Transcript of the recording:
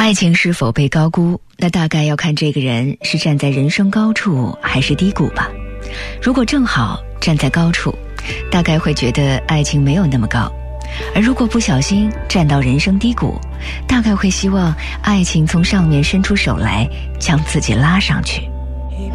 爱情是否被高估，那大概要看这个人是站在人生高处还是低谷吧。如果正好站在高处，大概会觉得爱情没有那么高，而如果不小心站到人生低谷，大概会希望爱情从上面伸出手来将自己拉上去。